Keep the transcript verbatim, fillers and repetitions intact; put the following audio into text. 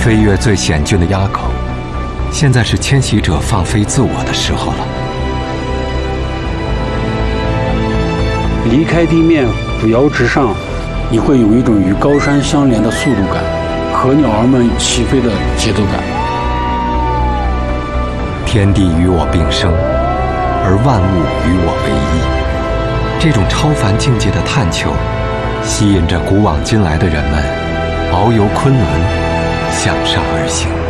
飞越最险峻的垭口，现在是迁徙者放飞自我的时候了。 离开地面，扶摇直上，你会有一种与高山相连的速度感，和鸟儿们起飞的节奏感。 天地与我并生，而万物与我为一。这种超凡境界的探求，吸引着古往今来的人们遨游昆仑，向上而行。